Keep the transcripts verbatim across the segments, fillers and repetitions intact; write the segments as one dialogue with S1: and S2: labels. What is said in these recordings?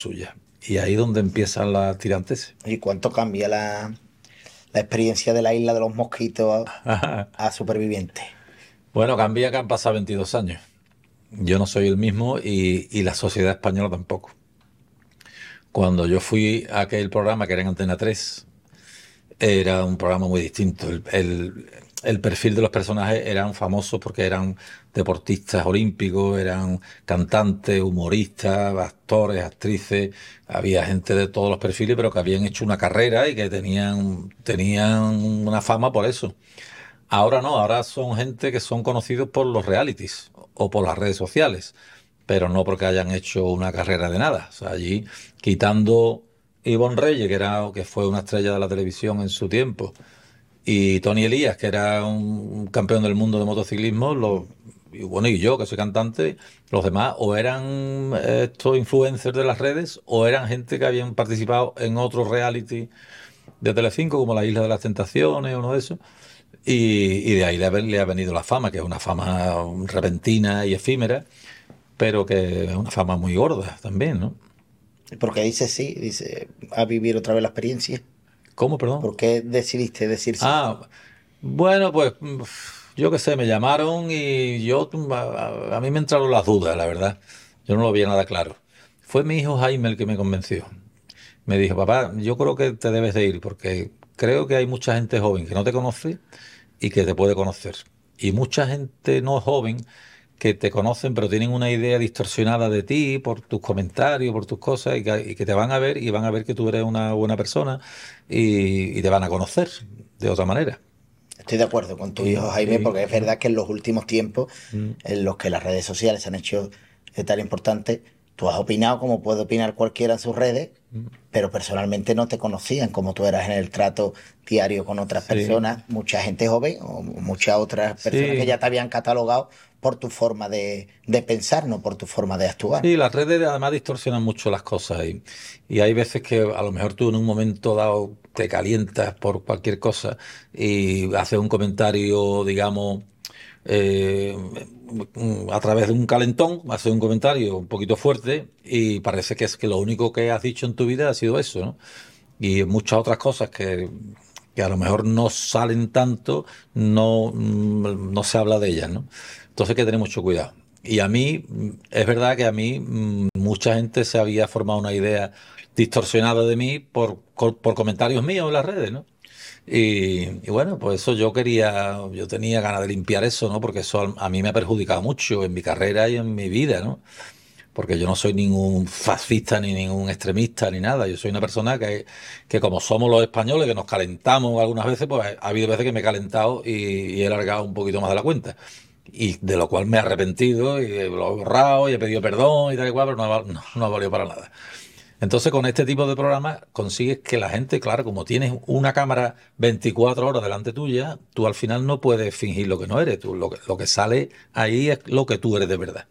S1: suya. Y ahí es donde empiezan las tirantes.
S2: ¿Y cuánto cambia la, la experiencia de la isla de los mosquitos a, a superviviente?
S1: Bueno, cambia que han pasado veintidós años. Yo no soy el mismo y, y la sociedad española tampoco. Cuando yo fui a aquel programa que era en Antena tres, era un programa muy distinto. El, el- el perfil de los personajes eran famosos porque eran deportistas olímpicos, eran cantantes, humoristas, actores, actrices. Había gente de todos los perfiles, pero que habían hecho una carrera y que tenían, tenían una fama por eso. Ahora no, ahora son gente que son conocidos por los realities o por las redes sociales, pero no porque hayan hecho una carrera de nada. O sea, allí, quitando Ivonne Reyes, que era, que fue una estrella de la televisión en su tiempo, y Tony Elías, que era un campeón del mundo de motociclismo, los, y bueno, y yo, que soy cantante, los demás o eran eh, estos influencers de las redes o eran gente que habían participado en otros reality de Telecinco, como La Isla de las Tentaciones o uno de esos. Y, y de ahí le ha, le ha venido la fama, que es una fama repentina y efímera, pero que es una fama muy gorda también, ¿no?
S2: Porque dice sí, dice a vivir otra vez la experiencia.
S1: ¿Cómo, perdón?
S2: ¿Por qué decidiste decir sí?
S1: Ah, bueno, pues mm, yo qué sé, me llamaron y yo, mm, a, a- a mí me entraron las dudas, la verdad. Yo no lo veía nada claro. Fue mi hijo Jaime el que me convenció. Me dijo, papá, yo creo que te debes de ir porque creo que hay mucha gente joven que no te conoce y que te puede conocer. Y mucha gente no joven que te conocen pero tienen una idea distorsionada de ti por tus comentarios, por tus cosas y que, y que te van a ver y van a ver que tú eres una buena persona y, y te van a conocer de otra manera.
S2: Estoy de acuerdo con tu hijo
S1: Y,
S2: Jaime,
S1: y-
S2: porque es verdad que en los últimos tiempos,
S1: mm,
S2: en los que las redes sociales se han hecho eh, tan importantes, tú has opinado como puede opinar cualquiera en sus redes,
S1: mm,
S2: pero personalmente no te conocían como tú eras en el trato diario con otras
S1: sí,
S2: personas, mucha gente joven o muchas otras personas que
S1: sí,
S2: ya te habían catalogado por tu forma de, de pensar, no por tu forma de actuar.
S1: sí, las redes además distorsionan mucho las cosas y, y hay veces que a lo mejor tú en un momento dado te calientas por cualquier cosa y haces un comentario, digamos, eh, a través de un calentón, haces un comentario un poquito fuerte y parece que es que lo único que has dicho en tu vida ha sido eso, ¿no? Y muchas otras cosas que, que a lo mejor no salen tanto, no, mm, no se habla de ellas, ¿no? Entonces hay que tener mucho cuidado. Y a mí, mm, es verdad que a mí mm, mucha gente se había formado una idea distorsionada de mí por, co- por comentarios míos en las redes, ¿no? Y, y bueno, pues eso yo quería, yo tenía ganas de limpiar eso, ¿no? Porque eso a, a mí me ha perjudicado mucho en mi carrera y en mi vida, ¿no? Porque yo no soy ningún fascista ni ningún extremista ni nada. Yo soy una persona que, que como somos los españoles, que nos calentamos algunas veces, pues ha habido veces que me he calentado y, y he largado un poquito más de la cuenta. Y de lo cual me he arrepentido y lo he borrado y he pedido perdón y tal y cual, pero no, ha val- no, no ha valido para nada. Entonces, con este tipo de programas consigues que la gente, claro, como tienes una cámara veinticuatro horas delante tuya, tú al final no puedes fingir lo que no eres. Tú, lo que, lo que sale ahí es lo que tú eres de verdad.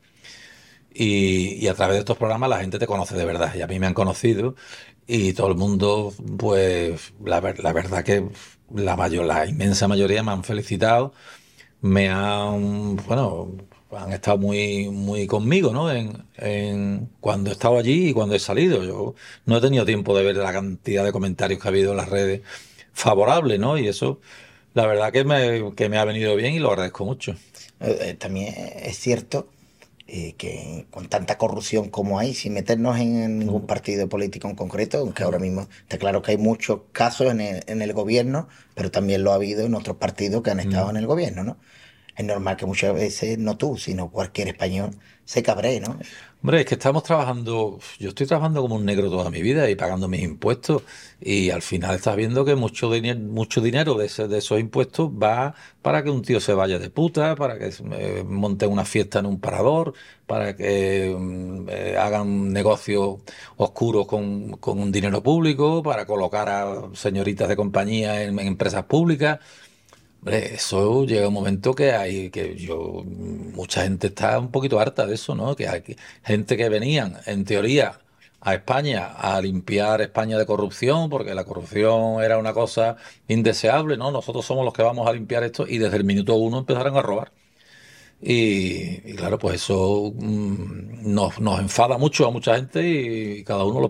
S1: Y, y a través de estos programas la gente te conoce de verdad. Y a mí me han conocido y todo el mundo, pues la, ver- la verdad que la mayor, la inmensa mayoría me han felicitado, me han, bueno, han estado muy, muy conmigo, ¿no? En, en cuando he estado allí y cuando he salido. Yo no he tenido tiempo de ver la cantidad de comentarios que ha habido en las redes favorables, ¿no? Y eso, la verdad que me, que me ha venido bien y lo agradezco mucho.
S2: Eh, eh, también es cierto eh, que con tanta corrupción como hay, sin meternos en ningún
S1: Mm,
S2: partido político en concreto, aunque ahora
S1: mm,
S2: mismo está claro que hay muchos casos en el, en el gobierno, pero también lo ha habido en otros partidos que han estado en
S1: mm.
S2: el gobierno, ¿no? Es normal que muchas veces, no tú, sino cualquier español, se cabree, ¿no?
S1: Hombre, es que estamos trabajando, yo estoy trabajando como un negro toda mi vida y pagando mis impuestos y al final estás viendo que mucho dinero, mucho dinero de, ese- de esos impuestos va para que un tío se vaya de puta, para que eh, monte una fiesta en un parador, para que mm, eh, hagan negocios oscuros con, con un dinero público, para colocar a señoritas de compañía en en empresas públicas. Hombre, eso llega un momento que hay que yo mucha gente está un poquito harta de eso, ¿no? Que hay que- gente que venían, en teoría, a España a limpiar España de corrupción, porque la corrupción era una cosa indeseable, ¿no? Nosotros somos los que vamos a limpiar esto y desde el minuto uno empezaron a robar. Y, y claro, pues eso mm, nos, nos enfada mucho a mucha gente y cada uno lo